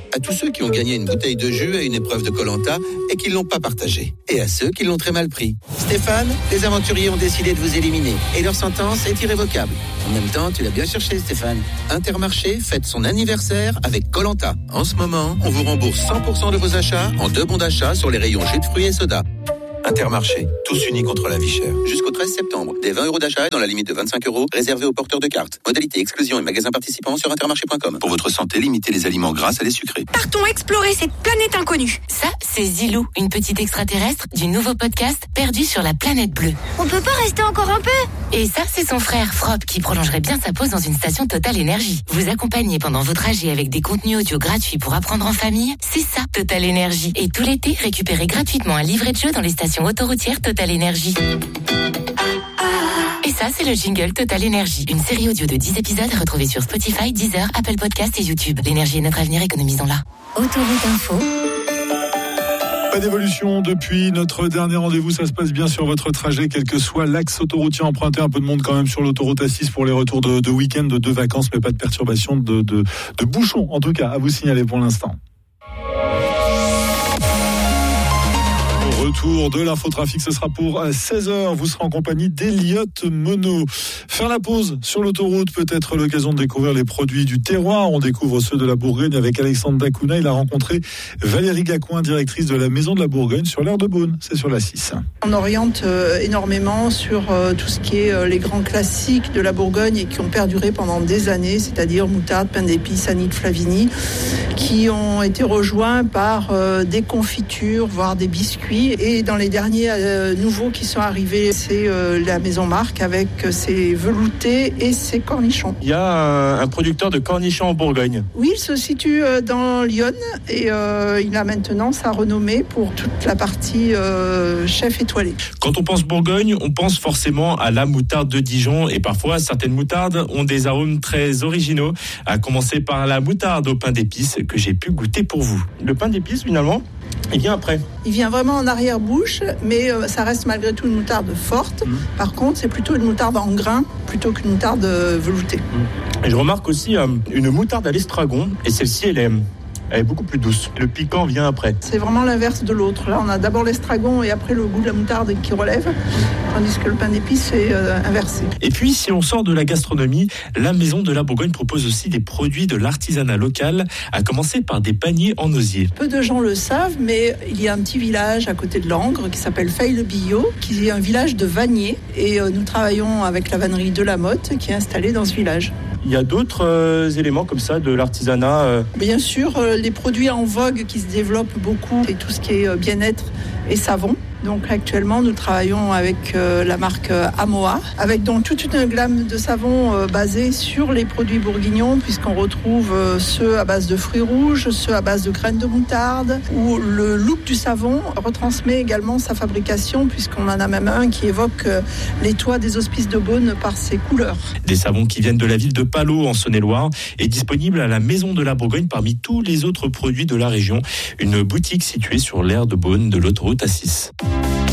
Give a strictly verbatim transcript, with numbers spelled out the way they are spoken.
à tous ceux qui ont gagné une bouteille de jus à une épreuve de Koh-Lanta et qui ne l'ont pas partagé. Et à ceux qui l'ont très mal pris. Stéphane, les aventuriers ont décidé de vous éliminer et leur sentence est irrévocable. En même temps, tu l'as bien cherché, Stéphane. Intermarché fête son anniversaire avec Koh-Lanta. En ce moment, on vous rembourse cent pour cent de vos achats en deux bons d'achat sur les rayons jus de fruits et soda. Intermarché, tous unis contre la vie chère. Jusqu'au treize septembre, des vingt euros d'achat dans la limite de vingt-cinq euros réservés aux porteurs de cartes. Modalité exclusion et magasins participants sur intermarché point com. Pour votre santé, limitez les aliments gras à les sucrés. Partons explorer cette planète inconnue. Ça, c'est Zilou, une petite extraterrestre du nouveau podcast Perdu sur la planète bleue. On peut pas rester encore un peu? Et ça, c'est son frère Frop qui prolongerait bien sa pause dans une station Total Énergie. Vous accompagner pendant vos trajets avec des contenus audio gratuits pour apprendre en famille, c'est ça Total Énergie. Et tout l'été, récupérez gratuitement un livret de jeu dans les stations autoroutière Total Énergie. Et ça, c'est le jingle Total Énergie. Une série audio de dix épisodes à retrouver sur Spotify, Deezer, Apple Podcasts et YouTube. L'énergie est notre avenir, économisons-la. Autoroute Info. Pas d'évolution depuis notre dernier rendez-vous, ça se passe bien sur votre trajet, quel que soit l'axe autoroutier emprunté. Un peu de monde quand même sur l'autoroute A six pour les retours de, de week-end, de, de vacances, mais pas de perturbation, de, de, de bouchons en tout cas, à vous signaler pour l'instant. Retour de l'infotrafic, ce sera pour seize heures. Vous serez en compagnie d'Eliott Monod. Faire la pause sur l'autoroute peut être l'occasion de découvrir les produits du terroir. On découvre ceux de la Bourgogne avec Alexandre Dacouna. Il a rencontré Valérie Gacouin, directrice de la Maison de la Bourgogne sur l'aire de Beaune. C'est sur la six. On oriente euh, énormément sur euh, tout ce qui est euh, les grands classiques de la Bourgogne et qui ont perduré pendant des années, c'est-à-dire moutarde, pain d'épices, Anite Flavini, qui ont été rejoints par euh, des confitures, voire des biscuits. Et dans les derniers euh, nouveaux qui sont arrivés, c'est euh, la Maison Marc avec ses veloutés et ses cornichons. Il y a un, un producteur de cornichons en Bourgogne. Oui, il se situe euh, dans Lyon et euh, il a maintenant sa renommée pour toute la partie euh, chef étoilé. Quand on pense Bourgogne, on pense forcément à la moutarde de Dijon et parfois certaines moutardes ont des arômes très originaux, à commencer par la moutarde au pain d'épices que j'ai pu goûter pour vous. Le pain d'épices finalement, il vient après. Il vient vraiment en arrière-bouche, mais euh, ça reste malgré tout une moutarde forte. Mmh. Par contre, c'est plutôt une moutarde en grains plutôt qu'une moutarde euh, veloutée. Mmh. Et je remarque aussi euh, une moutarde à l'estragon, et celle-ci, elle est, elle est beaucoup plus douce. Le piquant vient après. C'est vraiment l'inverse de l'autre. Là, on a d'abord l'estragon et après le goût de la moutarde qui relève, tandis que le pain d'épices est euh, inversé. Et puis, si on sort de la gastronomie, la Maison de la Bourgogne propose aussi des produits de l'artisanat local, à commencer par des paniers en osier. Peu de gens le savent, mais il y a un petit village à côté de Langres qui s'appelle Feille-le-Billot, qui est un village de vanniers. Et euh, nous travaillons avec la vannerie de la Motte qui est installée dans ce village. Il y a d'autres euh, éléments comme ça de l'artisanat euh... Bien sûr, euh, les produits en vogue qui se développent beaucoup, c'est tout ce qui est euh, bien-être et savon. Donc actuellement, nous travaillons avec euh, la marque euh, Amoa, avec donc toute une gamme de savons euh, basés sur les produits bourguignons, puisqu'on retrouve euh, ceux à base de fruits rouges, ceux à base de graines de moutarde, où le look du savon retransmet également sa fabrication, puisqu'on en a même un qui évoque euh, les toits des hospices de Beaune par ses couleurs. Des savons qui viennent de la ville de Palau en Saône-et-Loire et disponibles à la Maison de la Bourgogne parmi tous les autres produits de la région. Une boutique située sur l'aire de Beaune de l'autoroute A six.